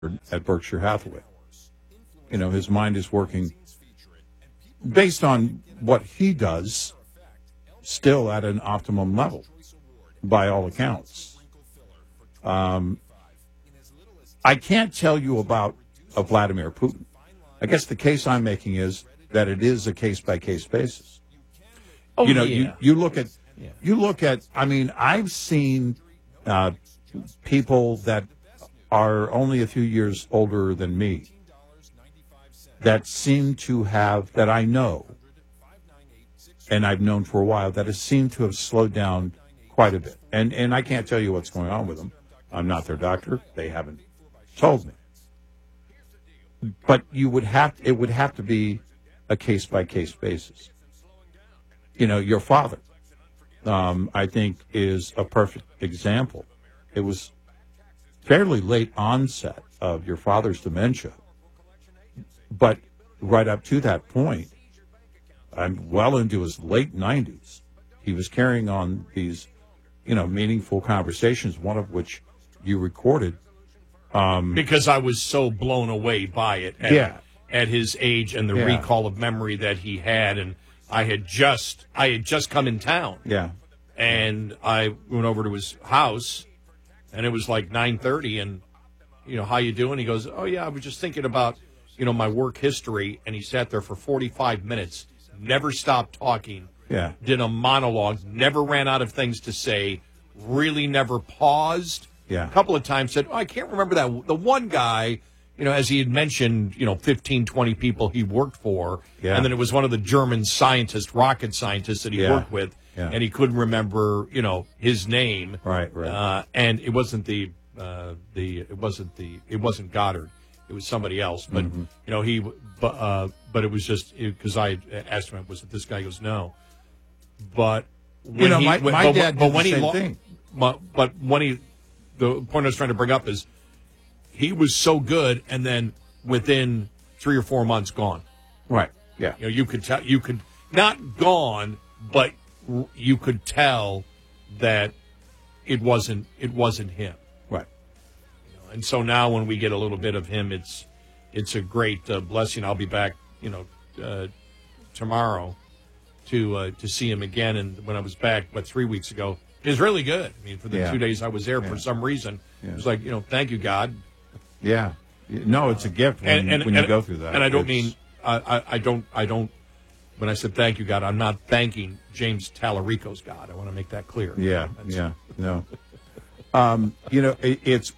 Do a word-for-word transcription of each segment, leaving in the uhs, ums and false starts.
at Berkshire Hathaway. You know, his mind is working based on what he does, still at an optimum level, by all accounts. Um, I can't tell you about a Vladimir Putin. I guess the case I'm making is that it is a case-by-case basis. Oh, you know, yeah. you, you look at, yeah. you look at, I mean, I've seen uh, people that are only a few years older than me that seem to have, that I know, and I've known for a while, that has seemed to have slowed down quite a bit. And and I can't tell you what's going on with them. I'm not their doctor. They haven't told me. But you would have, it would have to be a case-by-case basis. You know, your father, um, I think, is a perfect example. It was fairly late onset of your father's dementia. But right up to that point, I'm well into his late nineties, he was carrying on these, you know, meaningful conversations, one of which you recorded. Um, because I was so blown away by it at, yeah. at his age and the yeah. recall of memory that he had. And I had just I had just come in town. Yeah. And I went over to his house, and it was like nine thirty, and, you know, how you doing? He goes, oh, yeah, I was just thinking about, you know, my work history. And he sat there for forty-five minutes, never stopped talking, yeah. did a monologue, never ran out of things to say, really never paused. Yeah. A couple of times said, oh, I can't remember that. The one guy, you know, as he had mentioned, you know, fifteen, twenty people he worked for. Yeah. And then it was one of the German scientists, rocket scientists that he yeah. worked with. Yeah. And he couldn't remember, you know, his name. Right, right. Uh, and it wasn't the, uh, the, it wasn't the, it wasn't Goddard. It was somebody else. But, mm-hmm. you know, he, but, uh, but it was just, because I asked him, was it this guy? He goes, no. But, when you know, he, my, when, my but, dad but did when the he same lo- thing. But, but when he, the point I was trying to bring up is he was so good, and then within three or four months, gone. Right. Yeah. You know, you could tell, you could, not gone, but you could tell that it wasn't, it wasn't him. Right. You know, and so now when we get a little bit of him, it's, it's a great uh, blessing. I'll be back, you know, uh, tomorrow to, uh, to see him again. And when I was back, what, three weeks ago, it was really good. I mean, for the yeah. two days I was there, yeah. for some reason, yeah. it was like, you know, thank you, God. Yeah. No, it's a gift when, and, and, when and, you go through that. And I don't it's... mean, I, I, I don't, I don't, when I said thank you, God, I'm not thanking James Tallarico's God. I want to make that clear. Yeah, That's, yeah, no. um, you know, it, it's,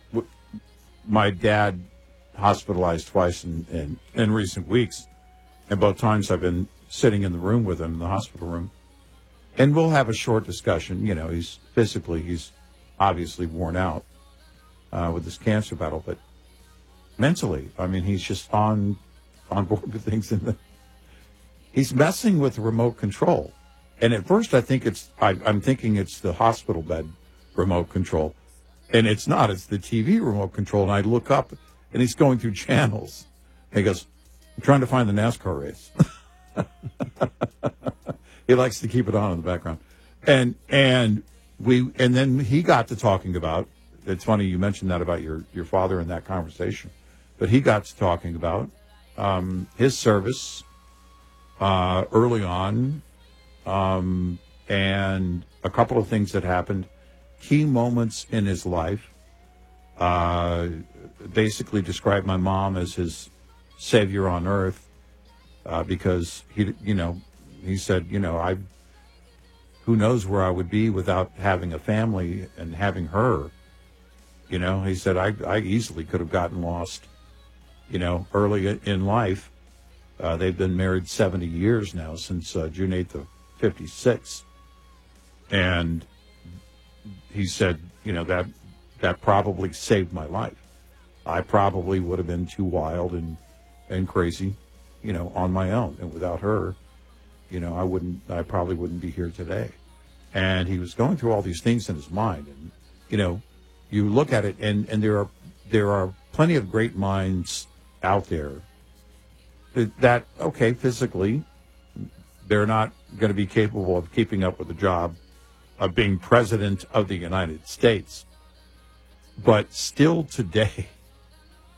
my dad hospitalized twice in, in, in recent weeks, and both times I've been sitting in the room with him, in the hospital room. And we'll have a short discussion. You know, he's physically, he's obviously worn out uh, with this cancer battle, but mentally, I mean, he's just on on board with things. In the, he's messing with remote control. And at first, I think it's, I, I'm thinking it's the hospital bed remote control. And it's not, it's the T V remote control. And I look up, and he's going through channels. And he goes, I'm trying to find the NASCAR race. He likes to keep it on in the background. And and we and then he got to talking about, it's funny you mentioned that about your, your father in that conversation, but he got to talking about um, his service uh, early on um, and a couple of things that happened, key moments in his life. Uh, basically described my mom as his savior on earth uh, because he, you know, he said, you know, I, who knows where I would be without having a family and having her. You know, he said, I, I easily could have gotten lost, you know, early in life. Uh, they've been married seventy years now, since uh, June eighth of fifty-six. And he said, you know, that that probably saved my life. I probably would have been too wild and, and crazy, you know, on my own. And without her, you know, I wouldn't, I probably wouldn't be here today. And he was going through all these things in his mind. And, you know, you look at it, and, and there are there are plenty of great minds out there that, that, okay, physically, they're not going to be capable of keeping up with the job of being president of the United States. But still today,